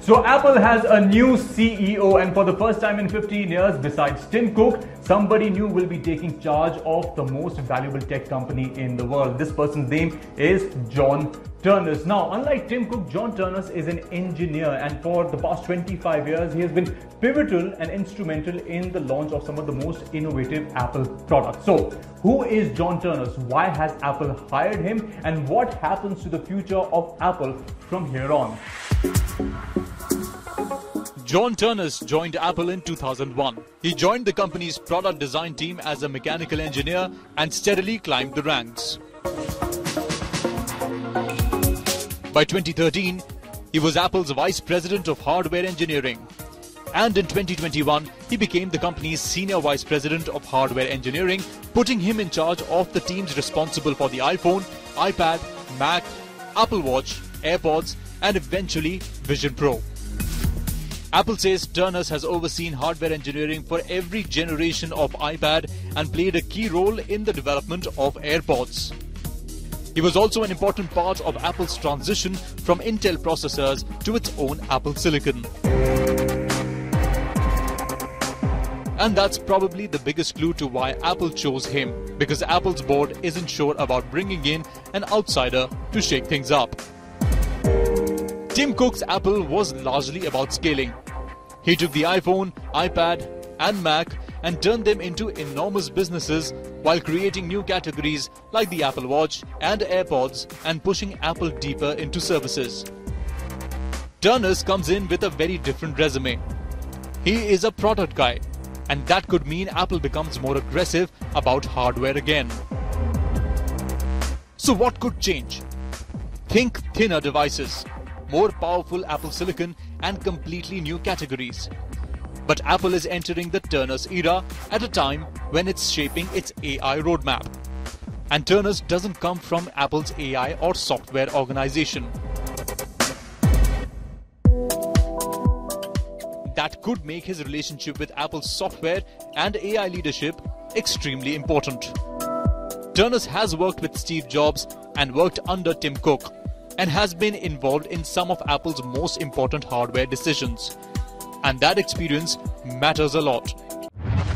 So Apple has a new CEO, and for the first time in 15 years, besides Tim Cook, somebody new will be taking charge of the most valuable tech company in the world. This person's name is John Ternus. Now, unlike Tim Cook, John Ternus is an engineer, and for the past 25 years, he has been pivotal and instrumental in the launch of some of the most innovative Apple products. So, who is John Ternus? Why has Apple hired him? And what happens to the future of Apple from here on? John Ternus joined Apple in 2001. He joined the company's product design team as a mechanical engineer and steadily climbed the ranks. By 2013, he was Apple's Vice President of Hardware Engineering. And in 2021, he became the company's Senior Vice President of Hardware Engineering, putting him in charge of the teams responsible for the iPhone, iPad, Mac, Apple Watch, AirPods, and eventually Vision Pro. Apple says Ternus has overseen hardware engineering for every generation of iPad and played a key role in the development of AirPods. He was also an important part of Apple's transition from Intel processors to its own Apple Silicon. And that's probably the biggest clue to why Apple chose him, because Apple's board isn't sure about bringing in an outsider to shake things up. Tim Cook's Apple was largely about scaling. He took the iPhone, iPad, and Mac and turned them into enormous businesses while creating new categories like the Apple Watch and AirPods and pushing Apple deeper into services. Ternus comes in with a very different resume. He is a product guy, and that could mean Apple becomes more aggressive about hardware again. So what could change? Think thinner devices, more powerful Apple Silicon, and completely new categories. But Apple is entering the Ternus era at a time when it's shaping its AI roadmap. And Ternus doesn't come from Apple's AI or software organization. That could make his relationship with Apple's software and AI leadership extremely important. Ternus has worked with Steve Jobs and worked under Tim Cook, and has been involved in some of Apple's most important hardware decisions. And that experience matters a lot.